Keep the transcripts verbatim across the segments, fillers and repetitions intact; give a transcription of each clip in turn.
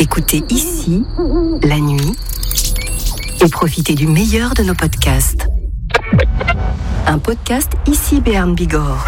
Écoutez ici, la nuit, et profitez du meilleur de nos podcasts. Un podcast ici Béarn Bigorre.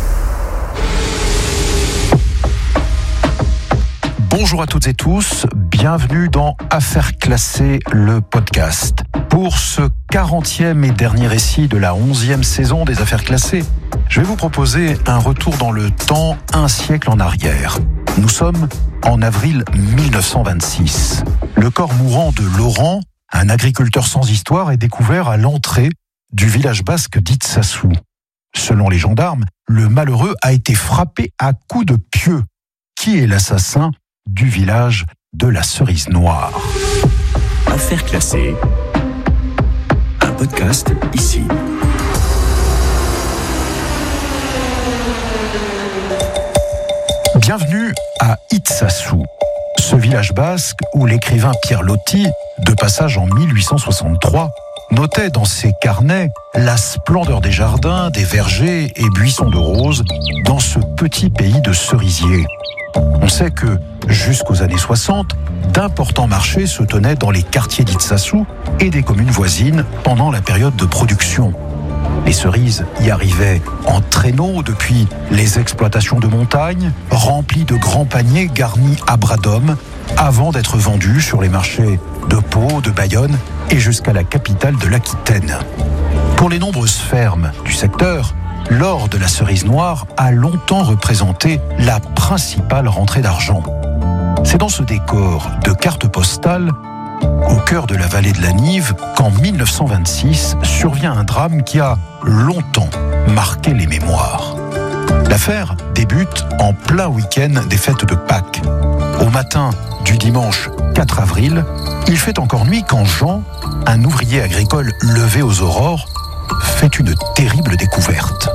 Bonjour à toutes et tous, bienvenue dans Affaires classées, le podcast. Pour ce quarantième et dernier récit de la onzième saison des Affaires classées, je vais vous proposer un retour dans le temps, un siècle en arrière. Nous sommes en avril mille neuf cent vingt-six. Le corps mourant de Laurent, un agriculteur sans histoire, est découvert à l'entrée du village basque d'Itsassou. Selon les gendarmes, le malheureux a été frappé à coups de pieu. Qui est l'assassin du village de la Cerise Noire? Affaires classées, un podcast ici. Bienvenue à Itsassou, ce village basque où l'écrivain Pierre Loti, de passage en mille huit cent soixante-trois, notait dans ses carnets la splendeur des jardins, des vergers et buissons de roses dans ce petit pays de cerisiers. On sait que, jusqu'aux années soixante, d'importants marchés se tenaient dans les quartiers d'Itsassou et des communes voisines pendant la période de production. Les cerises y arrivaient en traîneau depuis les exploitations de montagne, remplies de grands paniers garnis à bras d'hommes, avant d'être vendues sur les marchés de Pau, de Bayonne et jusqu'à la capitale de l'Aquitaine. Pour les nombreuses fermes du secteur, l'or de la cerise noire a longtemps représenté la principale rentrée d'argent. C'est dans ce décor de carte postale, au cœur de la vallée de la Nive, qu'en mille neuf cent vingt-six survient un drame qui a longtemps marqué les mémoires. L'affaire débute en plein week-end des fêtes de Pâques. Au matin du dimanche quatre avril, il fait encore nuit quand Jean, un ouvrier agricole levé aux aurores, fait une terrible découverte.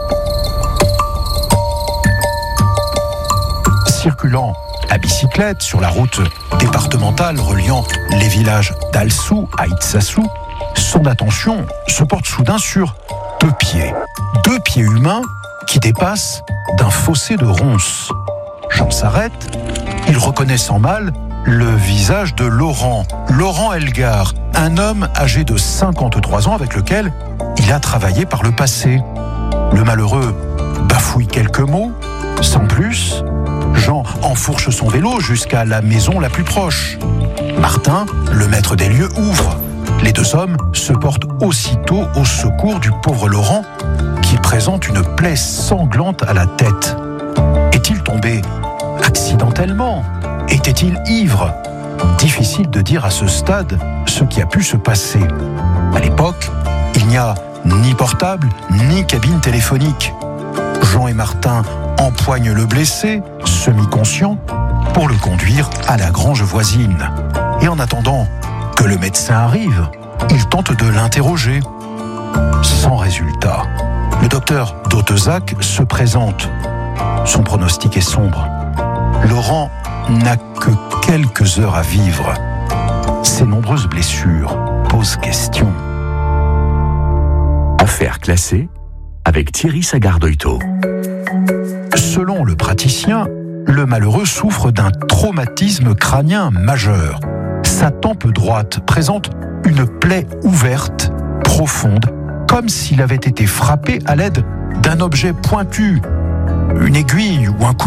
Circulant à bicyclette sur la route départementale reliant les villages d'Alsou à Itsassou, son attention se porte soudain sur deux pieds. Deux pieds humains qui dépassent d'un fossé de ronces. Jean s'arrête, il reconnaît sans mal le visage de Laurent, Laurent Elgar, un homme âgé de cinquante-trois ans avec lequel il a travaillé par le passé. Le malheureux bafouille quelques mots, sans plus. Jean enfourche son vélo jusqu'à la maison la plus proche. Martin, le maître des lieux, ouvre. Les deux hommes se portent aussitôt au secours du pauvre Laurent, qui présente une plaie sanglante à la tête. Est-il tombé accidentellement? Était-il ivre? Difficile de dire à ce stade ce qui a pu se passer. À l'époque, il n'y a ni portable, ni cabine téléphonique. Jean et Martin empoignent le blessé, semi-conscient, pour le conduire à la grange voisine. Et en attendant que le médecin arrive, ils tentent de l'interroger. Sans résultat. Le docteur d'Autezac se présente. Son pronostic est sombre. Laurent n'a que quelques heures à vivre. Ses nombreuses blessures posent question. Affaires classées avec Thierry Sagardoito. Selon le praticien, le malheureux souffre d'un traumatisme crânien majeur. Sa tempe droite présente une plaie ouverte, profonde, comme s'il avait été frappé à l'aide d'un objet pointu, une aiguille ou un couteau.